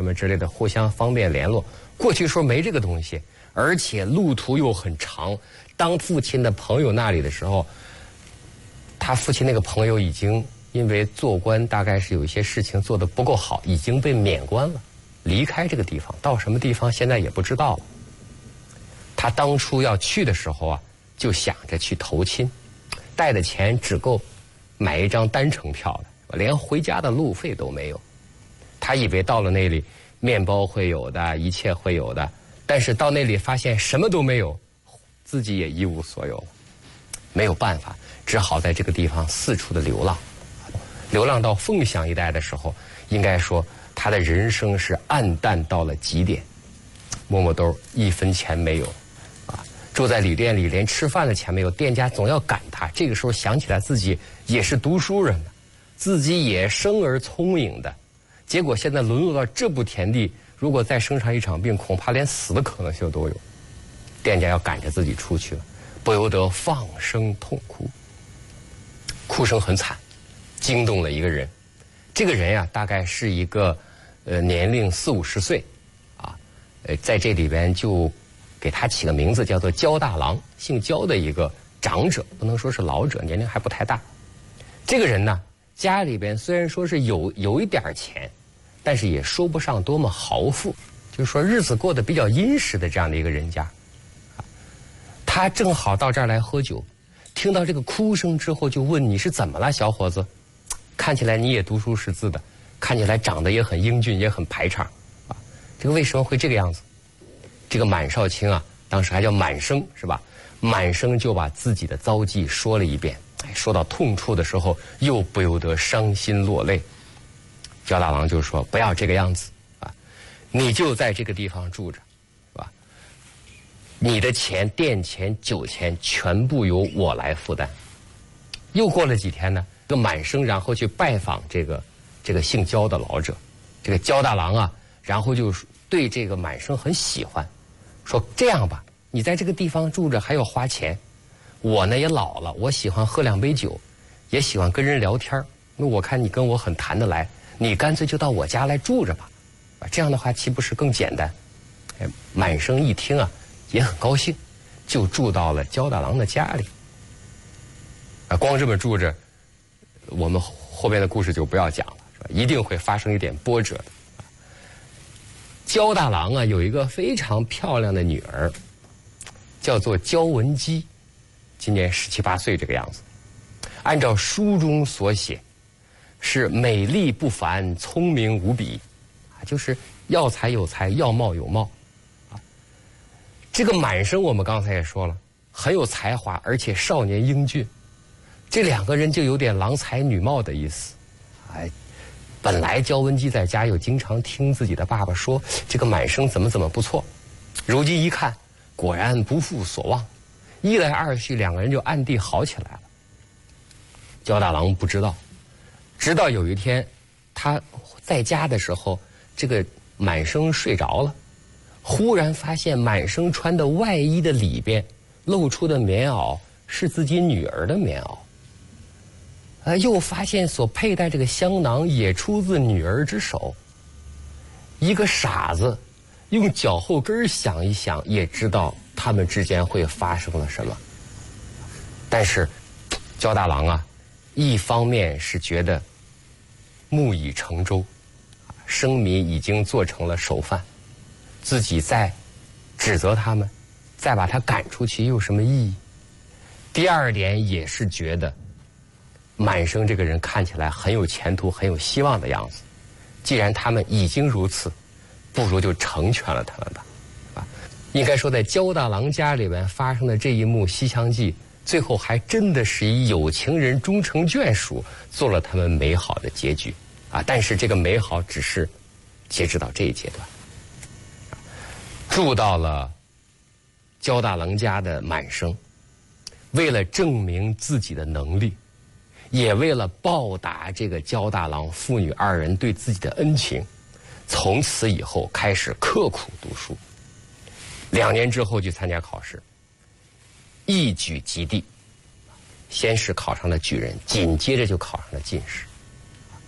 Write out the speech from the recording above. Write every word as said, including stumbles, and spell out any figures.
么之类的，互相方便联络。过去说没这个东西，而且路途又很长。当父亲的朋友那里的时候，他父亲那个朋友已经因为做官，大概是有一些事情做得不够好，已经被免官了，离开这个地方，到什么地方现在也不知道了。他当初要去的时候啊，就想着去投亲，带的钱只够买一张单程票的，连回家的路费都没有。他以为到了那里，面包会有的，一切会有的，但是到那里发现什么都没有，自己也一无所有，没有办法，只好在这个地方四处的流浪。流浪到凤翔一带的时候，应该说他的人生是暗淡到了极点，摸摸兜一分钱没有，啊，住在旅店里连吃饭的钱没有，店家总要赶他。这个时候想起来自己也是读书人的，自己也生而聪颖的，结果现在沦落到这步田地，如果再生上一场病，恐怕连死的可能性都有。店家要赶着自己出去了，不由得放声痛哭，哭声很惨，惊动了一个人。这个人呀、啊，大概是一个呃年龄四五十岁，啊，呃在这里边就给他起个名字叫做焦大郎，姓焦的一个长者，不能说是老者，年龄还不太大。这个人呢，家里边虽然说是有有一点钱，但是也说不上多么豪富，就是说日子过得比较殷实的这样的一个人家。他正好到这儿来喝酒，听到这个哭声之后，就问：“你是怎么了，小伙子？看起来你也读书识字的，看起来长得也很英俊，也很排场啊。这个为什么会这个样子？”这个满少卿啊，当时还叫满生是吧？满生就把自己的遭际说了一遍。哎，说到痛处的时候，又不由得伤心落泪。焦大郎就说：“不要这个样子啊，你就在这个地方住着。”你的钱、店钱、酒钱全部由我来负担。又过了几天呢，这个满生然后去拜访这个这个姓焦的老者，这个焦大郎啊，然后就对这个满生很喜欢，说这样吧，你在这个地方住着还要花钱，我呢也老了，我喜欢喝两杯酒，也喜欢跟人聊天，那我看你跟我很谈得来，你干脆就到我家来住着吧，啊，这样的话岂不是更简单？哎，满生一听啊，也很高兴，就住到了焦大郎的家里。啊，光这么住着，我们后边的故事就不要讲了，是吧？一定会发生一点波折的。焦大郎啊，有一个非常漂亮的女儿，叫做焦文姬，今年十七八岁这个样子。按照书中所写，是美丽不凡，聪明无比，啊，就是要才有才，要貌有貌。这个满生我们刚才也说了，很有才华，而且少年英俊，这两个人就有点郎才女貌的意思。哎，本来焦文姬在家又经常听自己的爸爸说这个满生怎么怎么不错，如今一看，果然不负所望，一来二去，两个人就暗地好起来了。焦大郎不知道，直到有一天他在家的时候，这个满生睡着了。忽然发现满生穿的外衣的里边露出的棉袄是自己女儿的棉袄，呃，又发现所佩戴这个香囊也出自女儿之手。一个傻子用脚后跟想一想，也知道他们之间会发生了什么。但是焦大郎啊，一方面是觉得木已成舟，生米已经做成了熟饭，自己再指责他们，再把他赶出去又有什么意义？第二点也是觉得满生这个人看起来很有前途，很有希望的样子。既然他们已经如此，不如就成全了他们吧。啊，应该说在焦大郎家里边发生的这一幕《西厢记》，最后还真的是以有情人终成眷属，做了他们美好的结局。啊，但是这个美好只是截止到这一阶段。住到了焦大郎家的满生，为了证明自己的能力，也为了报答这个焦大郎父女二人对自己的恩情，从此以后开始刻苦读书。两年之后去参加考试，一举及第，先是考上了举人，紧接着就考上了进士。